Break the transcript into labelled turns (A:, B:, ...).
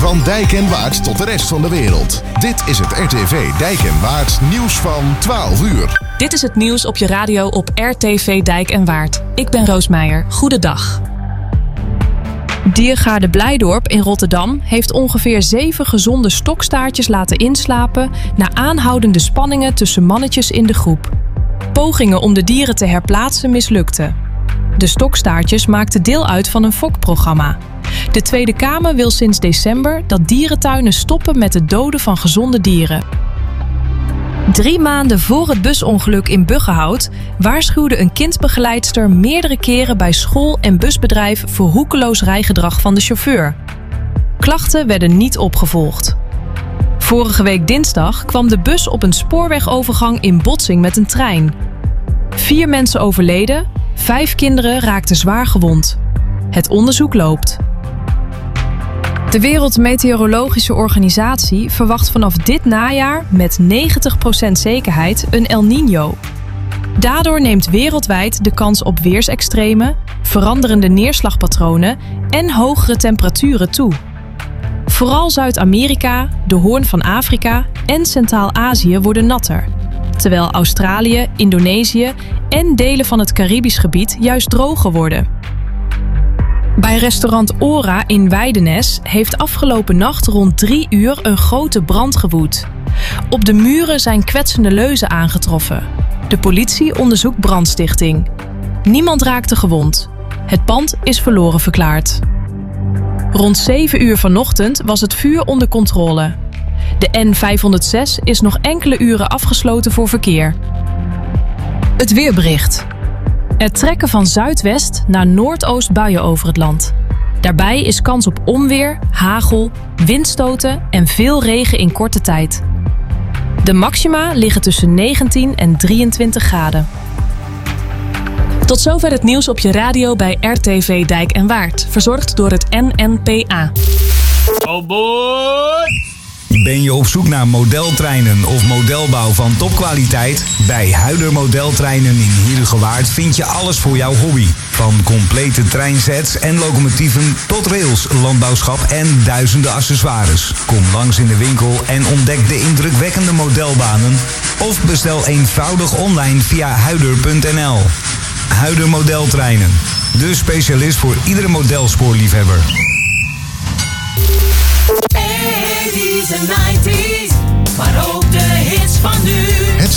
A: Van Dijk en Waard tot de rest van de wereld. Dit is het RTV Dijk en Waard nieuws van 12 uur.
B: Dit is het nieuws op je radio op RTV Dijk en Waard. Ik ben Roos Meijer. Goedendag. Diergaarde Blijdorp in Rotterdam heeft ongeveer 7 gezonde stokstaartjes laten inslapen na aanhoudende spanningen tussen mannetjes in de groep. Pogingen om de dieren te herplaatsen mislukten. De stokstaartjes maakten deel uit van een fokprogramma. De Tweede Kamer wil sinds december dat dierentuinen stoppen met het doden van gezonde dieren. 3 maanden voor het busongeluk in Buggenhout waarschuwde een kindbegeleidster meerdere keren bij school en busbedrijf voor roekeloos rijgedrag van de chauffeur. Klachten werden niet opgevolgd. Vorige week dinsdag kwam de bus op een spoorwegovergang in botsing met een trein. 4 mensen overleden, 5 kinderen raakten zwaar gewond. Het onderzoek loopt. De Wereldmeteorologische Organisatie verwacht vanaf dit najaar met 90% zekerheid een El Niño. Daardoor neemt wereldwijd de kans op weersextremen, veranderende neerslagpatronen en hogere temperaturen toe. Vooral Zuid-Amerika, de Hoorn van Afrika en Centraal-Azië worden natter, terwijl Australië, Indonesië en delen van het Caribisch gebied juist droger worden. Bij restaurant Ora in Weidenes heeft afgelopen nacht rond 3 uur een grote brand gewoed. Op de muren zijn kwetsende leuzen aangetroffen. De politie onderzoekt brandstichting. Niemand raakte gewond. Het pand is verloren verklaard. Rond 7 uur vanochtend was het vuur onder controle. De N506 is nog enkele uren afgesloten voor verkeer. Het weerbericht. Er trekken van zuidwest naar noordoost buien over het land. Daarbij is kans op onweer, hagel, windstoten en veel regen in korte tijd. De maxima liggen tussen 19 en 23 graden. Tot zover het nieuws op je radio bij RTV Dijk en Waard. Verzorgd door het NNPA.
C: Oh boy!
D: Ben je op zoek naar modeltreinen of modelbouw van topkwaliteit? Bij Huider Modeltreinen in Heerhugowaard vind je alles voor jouw hobby. Van complete treinsets en locomotieven tot rails, landbouwschap en duizenden accessoires. Kom langs in de winkel en ontdek de indrukwekkende modelbanen. Of bestel eenvoudig online via huider.nl. Huider Modeltreinen. De specialist voor iedere modelspoorliefhebber.
E: 80's en 90's, maar ook de hits van nu.
A: Het